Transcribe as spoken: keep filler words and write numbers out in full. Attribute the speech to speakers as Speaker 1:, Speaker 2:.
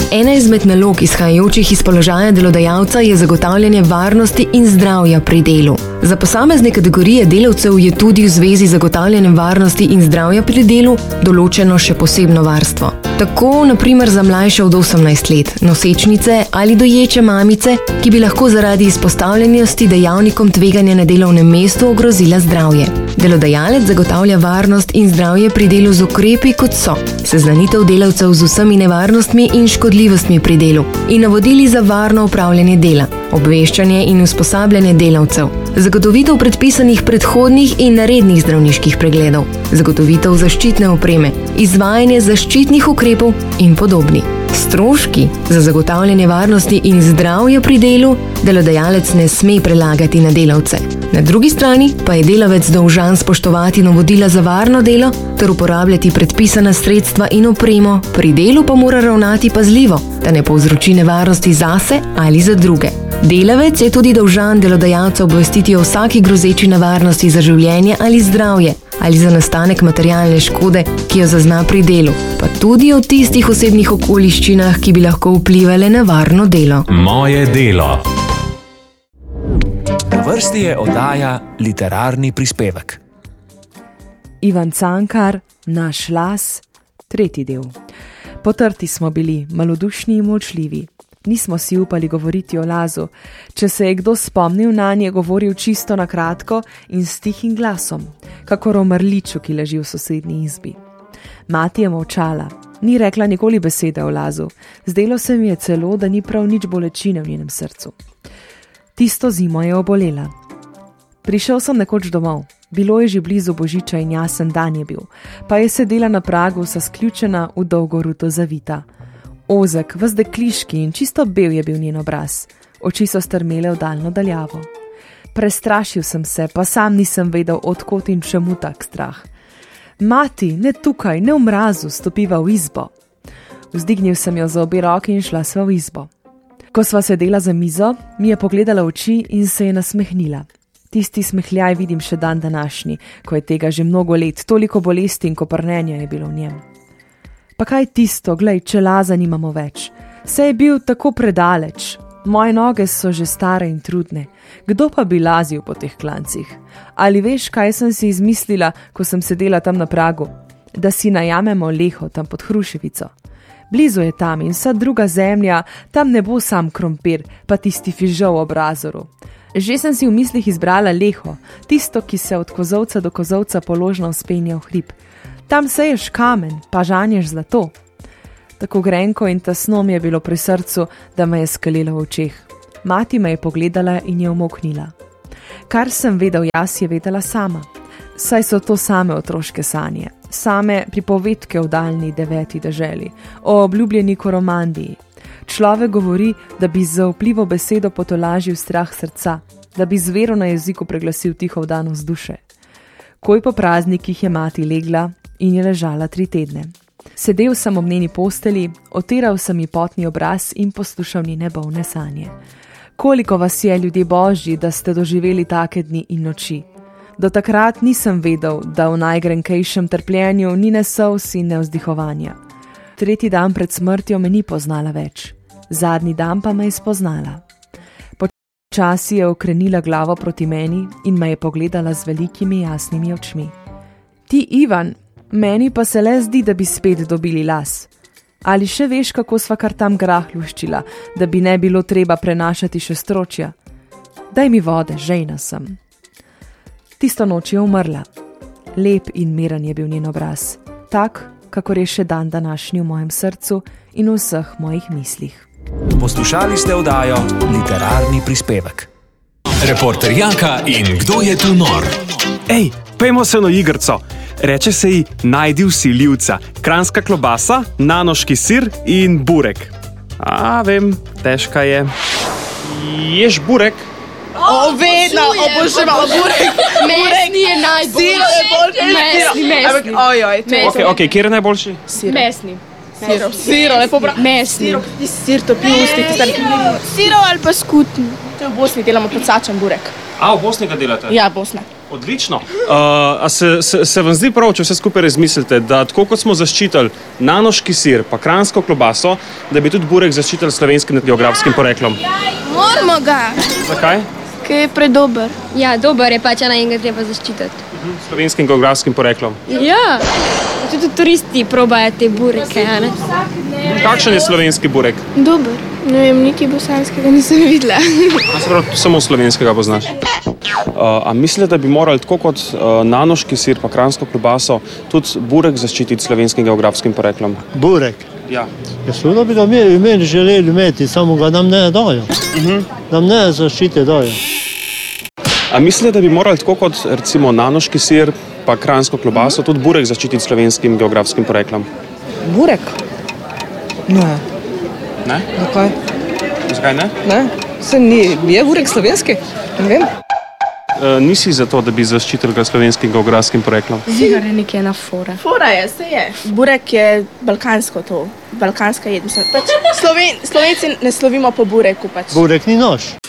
Speaker 1: Ena izmed nalog, izhajajočih iz položaja delodajalca, je zagotavljanje varnosti in zdravja pri delu. Za posamezne kategorije delavcev je tudi v zvezi z zagotavljanjem varnosti in zdravja pri delu določeno še posebno varstvo. Tako, na primer, za mlajše od osemnajst let, nosečnice ali doječe mamice, ki bi lahko zaradi izpostavljenosti dejavnikom tveganja na delovnem mestu ogrozila zdravje. Delodajalec zagotavlja varnost in zdravje pri delu z ukrepi, kot so seznanitev delavcev z vsemi nevarnostmi in škodljivostmi pri delu in navodili za varno upravljanje dela, obveščanje in usposabljanje delavcev, zagotovitev predpisanih predhodnih in rednih zdravniških pregledov, zagotovitev zaščitne opreme, izvajanje zaščitnih ukrepov in podobni. Stroški za zagotavljanje varnosti in zdravja pri delu delodajalec ne sme prelagati na delavce. Na drugi strani pa je delavec dolžan spoštovati navodila za varno delo ter uporabljati predpisana sredstva in opremo, pri delu pa mora ravnati pazljivo, da ne povzroči nevarnosti zase ali za druge. Delavec je tudi dolžan delodajalca obvestiti o vsaki grozeči nevarnosti za življenje ali zdravje ali za nastanek materialne škode, ki jo zazna pri delu, pa tudi o tistih osebnih okoliščinah, ki bi lahko vplivale na varno delo.
Speaker 2: Moje delo. Na vrsti je oddaja Literarni prispevek.
Speaker 3: Ivan Cankar, Naš las, tretji del. Potrti smo bili, malodušni in molčljivi. Nismo si upali govoriti o Lazu. Če se je kdo spomnil nanje, je govoril čisto na kratko in s tihim glasom, kakor o mrliču, ki leži v sosednji izbi. Mati je molčala, ni rekla nikoli besede o Lazu. Zdelo se mi je celo, da ni prav nič bolečine v njenem srcu. Tisto zimo je obolela. Prišel sem nekoč domov. Bilo je že blizu božiča in jasen dan je bil, pa je sedela na pragu zasključena v dolgo ruto zavita. Ozek, ves dekliški in čisto bel je bil njen obraz. Oči so strmele v daljno daljavo. Prestrašil sem se, pa sam nisem vedel, odkot in čemu tak strah. Mati, ne tukaj, ne v mrazu, stopiva v izbo. Vzdignil sem jo za obe roki in šla sva v izbo. Ko sva sedela za mizo, mi je pogledala v oči in se je nasmehnila. Tisti smehljaj vidim še dan današnji, ko je tega že mnogo let, toliko bolesti in koprnenja je bilo v njem. Pa kaj tisto, glej, če Laza nimamo več. Saj je bil tako predaleč. Moje noge so že stare in trudne. Kdo pa bi lazil po teh klancih? Ali veš, kaj sem si izmislila, ko sem sedela tam na pragu? Da si najamemo Leho tam pod Hruševico. Blizu je tam in vsa druga zemlja, tam ne bo sam krompir, pa tisti fižol ob razoru. Že sem si v mislih izbrala Leho, tisto, ki se od kozovca do kozovca položno vzpenja v hrib. Tam seješ kamen, pa žanješ zlato. Tako grenko in tesno mi je bilo pri srcu, da me je skalilo v očeh. Mati me je pogledala in je umoknila. Kar sem vedel jaz, je vedela sama. Saj so to same otroške sanje, same pripovedke v daljni deveti deželi, o obljubljeni Koromandiji. Človek govori, da bi z vplivo besedo potolažil strah srca, da bi z vero na jeziku preglasil tiho vdanost duše. Koj po praznikih je mati legla in je ležala tri tedne. Sedel sem ob njeni posteli, otiral sem ji potni obraz in poslušal njene bolne sanje. Koliko vas je, ljudje božji, da ste doživeli take dni in noči? Do takrat nisem vedel, da v najgrenkejšem trpljenju ni ne solz in ne vzdihovanja. Tretji dan pred smrtjo me ni poznala več, zadnji dan pa me je spoznala. Počasi je okrenila glavo proti meni in me je pogledala z velikimi jasnimi očmi. Ti, Ivan, meni pa se le zdi, da bi spet dobili las. Ali še veš, kako sva kar tam grah luščila, da bi ne bilo treba prenašati še stročja? Daj mi vode, žejna sem. Tisto noč je umrla. Lep in miren je bil njen obraz, tak, kakor je še dan današnji v mojem srcu in v vseh mojih mislih.
Speaker 2: Poslušali ste oddajo Literarni prispevek.
Speaker 4: Reporter Janka in Kdo je tu nor?
Speaker 5: Ej, pejmo se eno igrco. Reče se ji Najdi vsiljivca. Kranjska klobasa, nanoški sir in burek. A, vem, težka je. Ješ burek?
Speaker 6: O, vedno, obožujem burek.
Speaker 7: Mesni je najboljši.
Speaker 6: Sir je boljši.
Speaker 7: Mesni, mesni.
Speaker 6: Ojoj, to je.
Speaker 5: Ok, ok, kjer je najboljši?
Speaker 6: Sir.
Speaker 7: Mesni.
Speaker 6: Siro, siro, lepo bra.
Speaker 7: Mesni.
Speaker 6: Siro, ti sir topi v ustih. Siro ali pa skutni. To je v Bosni, delamo pod sačem burek.
Speaker 5: A, v Bosni ga delate?
Speaker 6: Ja, Bosna.
Speaker 5: Odlično. Uh, a se, se, se vam zdi prav, če vse skupaj razmislite, da tako kot smo zaščitili nanoški sir pa kranjsko klobaso, da bi tudi burek zaščitili slovenskim geografskim poreklom?
Speaker 8: Moramo ga,
Speaker 5: Zakaj?
Speaker 8: ker je predober.
Speaker 7: Ja, dober je pač, ena in ga treba zaščititi.
Speaker 5: Slovenskim geografskim poreklom.
Speaker 7: Ja, tudi turisti probajo te bureke, a ne?
Speaker 5: Kakšen je slovenski burek?
Speaker 8: Dober. Ne vem, niti bosanskega nisem videla.
Speaker 5: A se pravi, samo slovenskega poznaš. Uh, a mislite, da bi morali tako kot uh, nanoški sir pa kranjsko klobaso tudi burek zaščititi slovenskim geografskim poreklom?
Speaker 9: Burek.
Speaker 5: Ja.
Speaker 9: Ja, seveda bi ga imeli, imeli želeli imeti, samo ga nam ne dajo. Uh-huh. Nam ne zaščite dajo.
Speaker 5: A mislite, da bi morali tako kot recimo nanoški sir pa kranjsko klobaso tudi burek zaščititi slovenskim geografskim poreklom?
Speaker 6: Burek? Ne.
Speaker 5: Ne?
Speaker 6: Zakaj?
Speaker 5: Zakaj ne?
Speaker 6: Ne? Se ni, je burek slovenski? Ne vem.
Speaker 5: Uh, nisi za to, da bi zaščitili ga slovenskim geografskim poreklom?
Speaker 7: Zigar je nekaj na fora.
Speaker 6: Fora je, se je. Burek je balkansko to, balkanska jed. Mislim, pač Sloven, Slovenci ne slovimo po bureku pač.
Speaker 9: Burek ni naš.